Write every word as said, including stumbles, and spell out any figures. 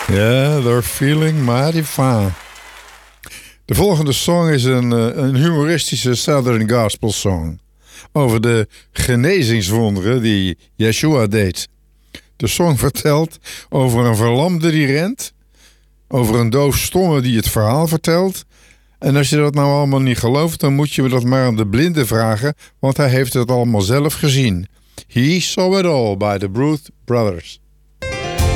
Yeah, they're feeling mighty fine. De volgende song is een, een humoristische Southern Gospel song over de genezingswonderen die Yeshua deed. De song vertelt over een verlamde die rent, over een doofstomme die het verhaal vertelt. En als je dat nou allemaal niet gelooft, dan moet je dat maar aan de blinde vragen, want hij heeft het allemaal zelf gezien. He saw it all by the Booth Brothers.